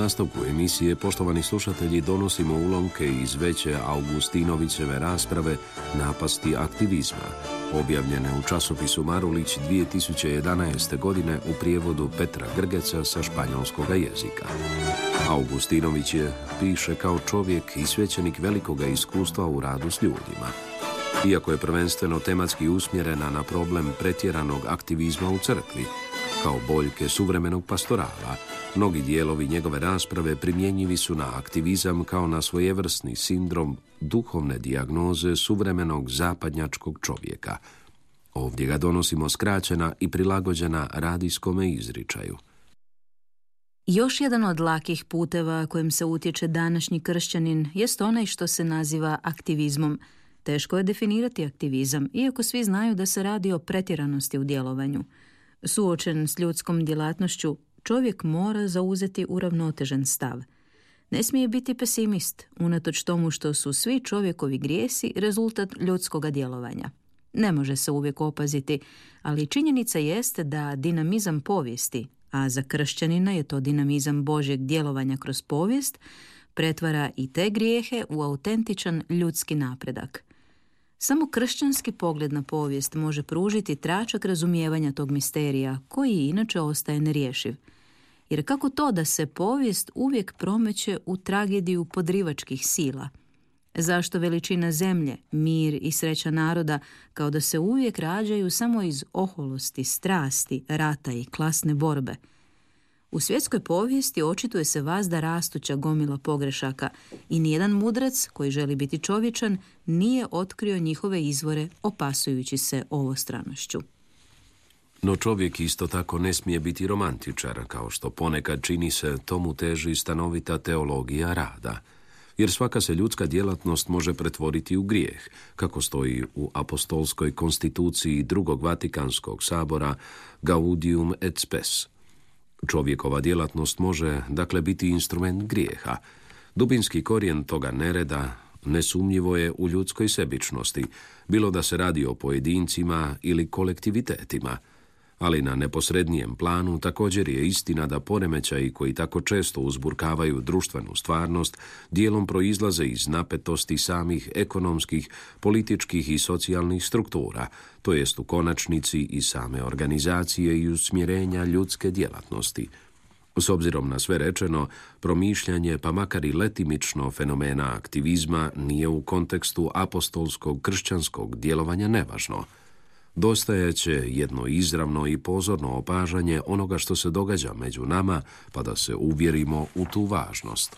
nastavku emisije, poštovani slušatelji, donosimo ulomke iz veće Augustinovićeve rasprave Napasti aktivizma, objavljene u časopisu Marulić 2011. godine u prijevodu Petra Grgeca sa španjolskog jezika. Augustinović piše kao čovjek i svećenik velikoga iskustva u radu s ljudima. Iako je prvenstveno tematski usmjerena na problem pretjeranog aktivizma u crkvi, kao boljke suvremenog pastorala, mnogi dijelovi njegove rasprave primjenjivi su na aktivizam kao na svojevrsni sindrom duhovne dijagnoze suvremenog zapadnjačkog čovjeka. Ovdje ga donosimo skraćena i prilagođena radijskome izričaju. Još jedan od lakih puteva kojim se utječe današnji kršćanin jest onaj što se naziva aktivizmom. Teško je definirati aktivizam, iako svi znaju da se radi o pretjeranosti u djelovanju. Suočen s ljudskom djelatnošću, čovjek mora zauzeti uravnotežen stav. Ne smije biti pesimist, unatoč tomu što su svi čovjekovi grijesi rezultat ljudskoga djelovanja. Ne može se uvijek opaziti, ali činjenica jeste da dinamizam povijesti, a za kršćanina je to dinamizam Božjeg djelovanja kroz povijest, pretvara i te grijehe u autentičan ljudski napredak. Samo kršćanski pogled na povijest može pružiti tračak razumijevanja tog misterija, koji inače ostaje nerješiv. Jer kako to da se povijest uvijek promeće u tragediju podrivačkih sila? Zašto veličina zemlje, mir i sreća naroda kao da se uvijek rađaju samo iz oholosti, strasti, rata i klasne borbe? U svjetskoj povijesti očituje se vazda rastuća gomila pogrešaka i nijedan mudrac koji želi biti čovječan nije otkrio njihove izvore opasujući se ovostranošću. No čovjek isto tako ne smije biti romantičar, kao što ponekad čini se tomu teži stanovita teologija rada. Jer svaka se ljudska djelatnost može pretvoriti u grijeh, kako stoji u apostolskoj konstituciji drugog Vatikanskog sabora Gaudium et Spes. Čovjekova djelatnost može, dakle, biti instrument grijeha. Dubinski korijen toga nereda nesumnjivo je u ljudskoj sebičnosti, bilo da se radi o pojedincima ili kolektivitetima. Ali na neposrednijem planu također je istina da poremećaji koji tako često uzburkavaju društvenu stvarnost dijelom proizlaze iz napetosti samih ekonomskih, političkih i socijalnih struktura, to jest u konačnici i same organizacije i usmjerenja ljudske djelatnosti. S obzirom na sve rečeno, promišljanje, pa makar i letimično, fenomena aktivizma nije u kontekstu apostolskog kršćanskog djelovanja nevažno. Dostajeće jedno izravno i pozorno opažanje onoga što se događa među nama, pa da se uvjerimo u tu važnost.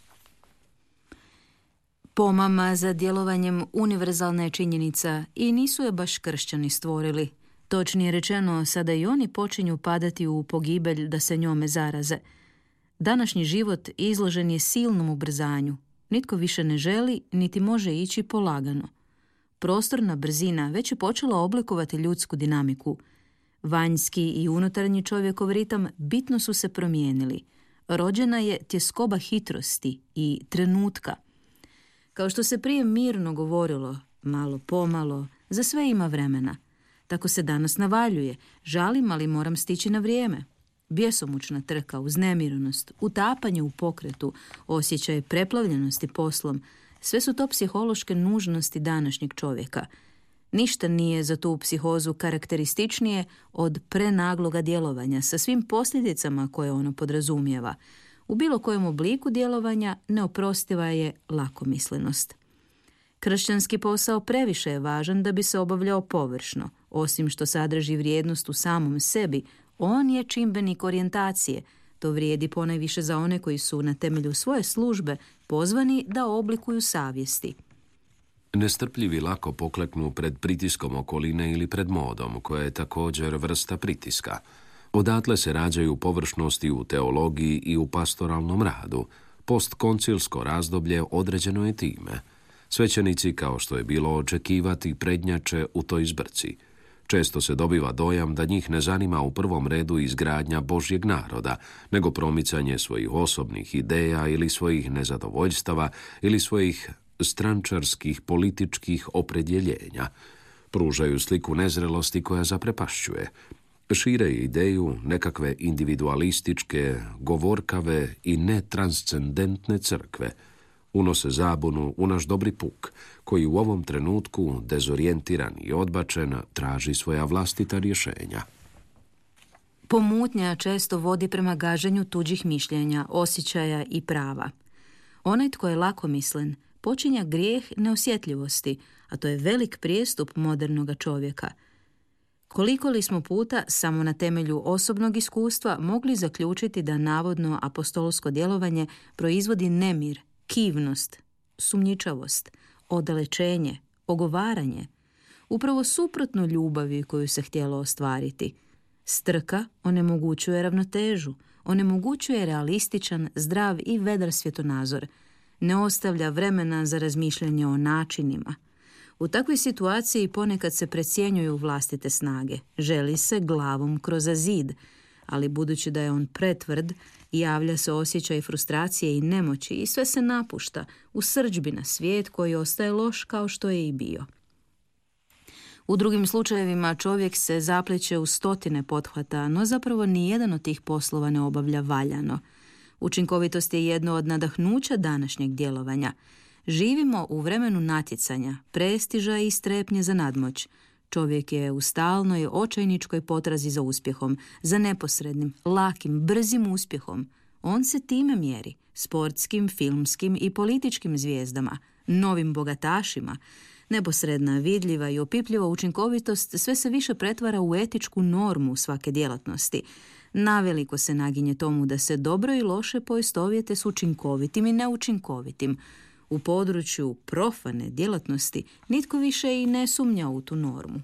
Pomama za djelovanjem univerzalna je činjenica i nisu je baš kršćani stvorili. Točnije rečeno, sada i oni počinju padati u pogibelj da se njome zaraze. Današnji život izložen je silnom ubrzanju. Nitko više ne želi, niti može ići polagano. Prostorna brzina već je počela oblikovati ljudsku dinamiku. Vanjski i unutarnji čovjekov ritam bitno su se promijenili. Rođena je tjeskoba hitrosti i trenutka. Kao što se prije mirno govorilo, malo pomalo, za sve ima vremena. Tako se danas navaljuje, žalim, ali moram stići na vrijeme. Bjesomučna trka, uznemirenost, utapanje u pokretu, osjećaj preplavljenosti poslom, sve su to psihološke nužnosti današnjeg čovjeka. Ništa nije za tu psihozu karakterističnije od prenagloga djelovanja sa svim posljedicama koje ono podrazumijeva. U bilo kojem obliku djelovanja neoprostiva je lakomislenost. Kršćanski posao previše je važan da bi se obavljao površno. Osim što sadrži vrijednost u samom sebi, on je čimbenik orijentacije. To vrijedi ponajviše za one koji su na temelju svoje službe pozvani da oblikuju savjesti. Nestrpljivi lako pokleknu pred pritiskom okoline ili pred modom, koja je također vrsta pritiska. Odatle se rađaju površnosti u teologiji i u pastoralnom radu. Postkoncilsko razdoblje određeno je time. Svećenici, kao što je bilo očekivati, prednjače u toj zbrci. Često se dobiva dojam da njih ne zanima u prvom redu izgradnja Božjeg naroda, nego promicanje svojih osobnih ideja ili svojih nezadovoljstava ili svojih strančarskih političkih opredjeljenja. Pružaju sliku nezrelosti koja zaprepašćuje. Šire ideju nekakve individualističke, govorkave i netranscendentne crkve. Unose zabunu u naš dobri puk, koji u ovom trenutku, dezorijentiran i odbačen, traži svoja vlastita rješenja. Pomutnja često vodi prema gaženju tuđih mišljenja, osjećaja i prava. Onaj tko je lakomislen počinja grijeh neosjetljivosti, a to je velik prijestup modernoga čovjeka. Koliko li smo puta, samo na temelju osobnog iskustva, mogli zaključiti da navodno apostolsko djelovanje proizvodi nemir, kivnost, sumnjičavost, odalečenje, ogovaranje, upravo suprotno ljubavi koju se htjelo ostvariti. Strka onemogućuje ravnotežu, onemogućuje realističan, zdrav i vedar svjetonazor, ne ostavlja vremena za razmišljanje o načinima. U takvoj situaciji ponekad se precjenjuju vlastite snage, želi se glavom kroz zid, ali budući da je on pretvrd, javlja se osjećaj frustracije i nemoći i sve se napušta u srdžbi na svijet koji ostaje loš kao što je i bio. U drugim slučajevima čovjek se zapleće u stotine pothvata, no zapravo nijedan od tih poslova ne obavlja valjano. Učinkovitost je jedno od nadahnuća današnjeg djelovanja. Živimo u vremenu natjecanja, prestiža i strepnje za nadmoć. Čovjek je u stalnoj očajničkoj potrazi za uspjehom, za neposrednim, lakim, brzim uspjehom. On se time mjeri, sportskim, filmskim i političkim zvijezdama, novim bogatašima. Neposredna, vidljiva i opipljiva učinkovitost sve se više pretvara u etičku normu svake djelatnosti. Naveliko se naginje tomu da se dobro i loše poistovjete s učinkovitim i neučinkovitim. U području profane djelatnosti nitko više i ne sumnja u tu normu.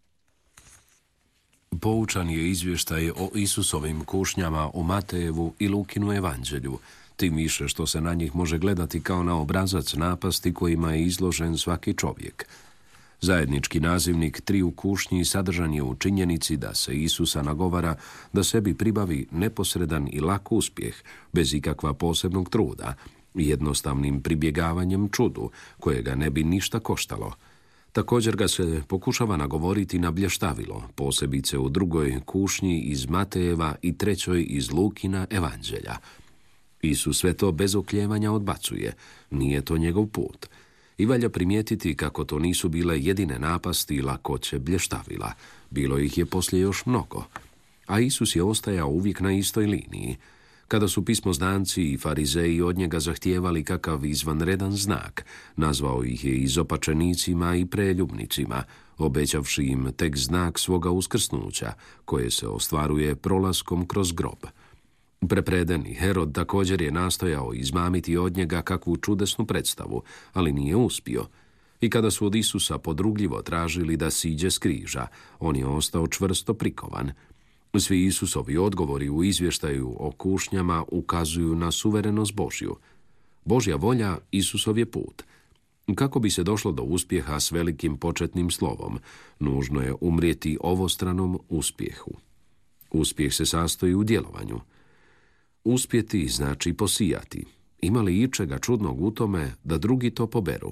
Poučan je izvještaj o Isusovim kušnjama u Matejevu i Lukinu evanđelju, tim više što se na njih može gledati kao na obrazac napasti kojima je izložen svaki čovjek. Zajednički nazivnik triju kušnji sadržan je u činjenici da se Isusa nagovara da sebi pribavi neposredan i lak uspjeh, bez ikakva posebnog truda, jednostavnim pribjegavanjem čudu, kojega ne bi ništa koštalo. Također ga se pokušava nagovoriti na blještavilo, posebice u drugoj kušnji iz Matejeva i trećoj iz Lukina evanđelja. Isus sve to bez oklijevanja odbacuje, nije to njegov put. I valja primijetiti kako to nisu bile jedine napasti i lakoće blještavila, bilo ih je poslije još mnogo. A Isus je ostajao uvijek na istoj liniji. Kada su pismozdanci i farizeji od njega zahtijevali kakav izvanredan znak, nazvao ih je izopačenicima i preljubnicima, obećavši im tek znak svoga uskrsnuća, koje se ostvaruje prolaskom kroz grob. Prepredeni Herod također je nastojao izmamiti od njega kakvu čudesnu predstavu, ali nije uspio. I kada su od Isusa podrugljivo tražili da siđe s križa, on je ostao čvrsto prikovan. Svi Isusovi odgovori u izvještaju o kušnjama ukazuju na suverenost Božju. Božja volja Isusov je put. Kako bi se došlo do uspjeha s velikim početnim slovom, nužno je umrijeti ovostranom uspjehu. Uspjeh se sastoji u djelovanju. Uspjeti znači posijati. Ima li ičega čudnog u tome da drugi to poberu?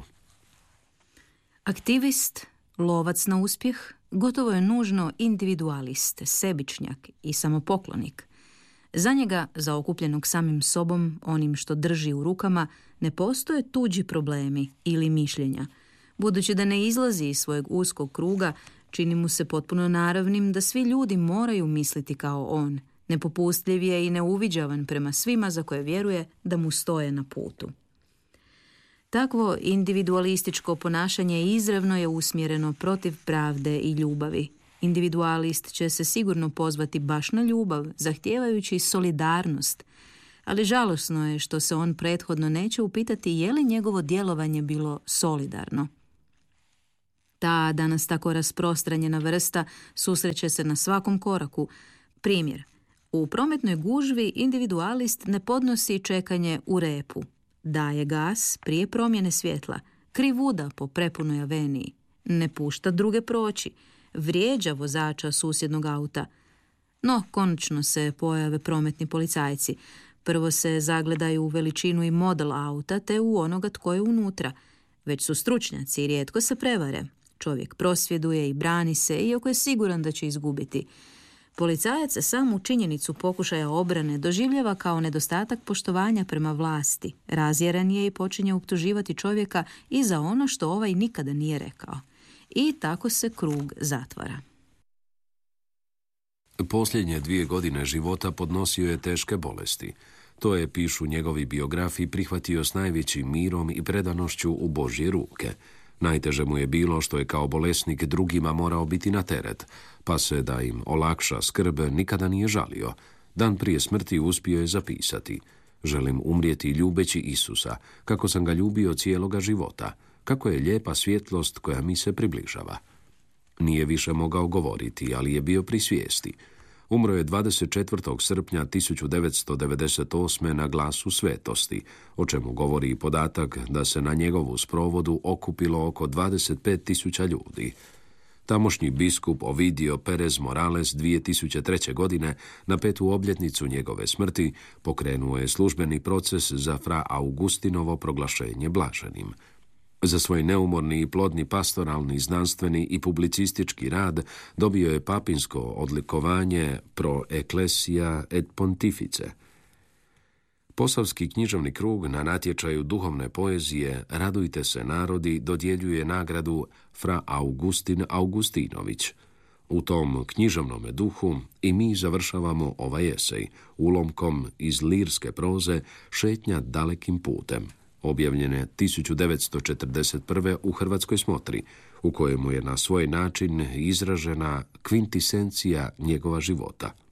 Aktivist, lovac na uspjeh, gotovo je nužno individualist, sebičnjak i samopoklonik. Za njega, zaokupljenog samim sobom, onim što drži u rukama, ne postoje tuđi problemi ili mišljenja. Budući da ne izlazi iz svojeg uskog kruga, čini mu se potpuno naravnim da svi ljudi moraju misliti kao on. Nepopustljiv je i neuviđavan prema svima za koje vjeruje da mu stoje na putu. Takvo individualističko ponašanje izravno je usmjereno protiv pravde i ljubavi. Individualist će se sigurno pozvati baš na ljubav, zahtijevajući solidarnost, ali žalosno je što se on prethodno neće upitati je li njegovo djelovanje bilo solidarno. Ta danas tako rasprostranjena vrsta susreće se na svakom koraku. Primjer, u prometnoj gužvi individualist ne podnosi čekanje u repu. Daje gas prije promjene svjetla, krivuda po prepunoj aveniji, ne pušta druge proći, vrijeđa vozača susjednog auta. No, konačno se pojave prometni policajci. Prvo se zagledaju u veličinu i model auta te u onoga tko je unutra. Već su stručnjaci i rijetko se prevare. Čovjek prosvjeduje i brani se, iako je siguran da će izgubiti. Policajac samu činjenicu pokušaja obrane doživljava kao nedostatak poštovanja prema vlasti. Razjeran je i počinje optuživati čovjeka i za ono što ovaj nikada nije rekao. I tako se krug zatvara. Posljednje 2 godine života podnosio je teške bolesti. To je, pišu njegovi biografi, prihvatio s najvećim mirom i predanošću u Božje ruke. Najteže mu je bilo što je kao bolesnik drugima morao biti na teret, pa se da im olakša skrb nikada nije žalio. Dan prije smrti uspio je zapisati: želim umrijeti ljubeći Isusa, kako sam ga ljubio cijeloga života, kako je lijepa svjetlost koja mi se približava. Nije više mogao govoriti, ali je bio pri svijesti. Umro je 24. srpnja 1998. na Glasu svetosti, o čemu govori i podatak da se na njegovu sprovodu okupilo oko 25.000 ljudi. Tamošnji biskup Ovidio Perez Morales 2003. godine, na 5. obljetnicu njegove smrti, pokrenuo je službeni proces za fra Augustinovo proglašenje blaženim. Za svoj neumorni i plodni pastoralni, znanstveni i publicistički rad dobio je papinsko odlikovanje Pro Ecclesia et Pontifice. Posavski književni krug na natječaju duhovne poezije Radujte se narodi dodjeljuje nagradu fra Augustin Augustinović. U tom književnome duhu i mi završavamo ovaj esej ulomkom iz lirske proze Šetnja dalekim putem, objavljene 1941. u Hrvatskoj smotri, u kojemu je na svoj način izražena kvintisencija njegova života.